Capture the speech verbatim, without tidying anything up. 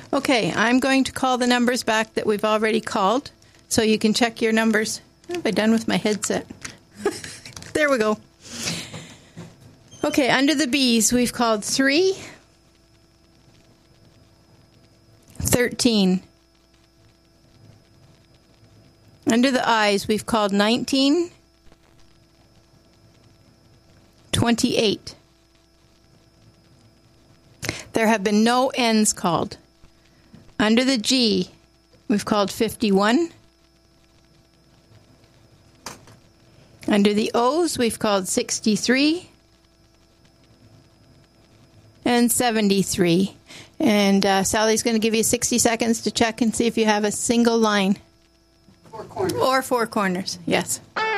Okay, I'm going to call the numbers back that we've already called, so you can check your numbers. What have I done with my headset? There we go. Okay, under the B's, we've called three, thirteen. Under the I's, we've called nineteen, twenty-eight. There have been no N's called. Under the G, we've called fifty-one. Under the O's, we've called sixty-three and seventy-three. And uh, Sally's going to give you sixty seconds to check and see if you have a single line. Four corners. Or four corners, yes.